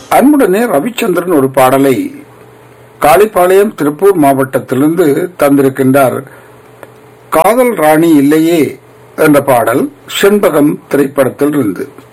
அன்புடனே ரவிச்சந்திரன் ஒரு பாடலை காளிப்பாளையம் திருப்பூர் மாவட்டத்திலிருந்து தந்திருக்கின்றார். காதல் ராணி இல்லையே என்ற பாடல் செண்பகம் திரைப்படத்தில் இருந்து.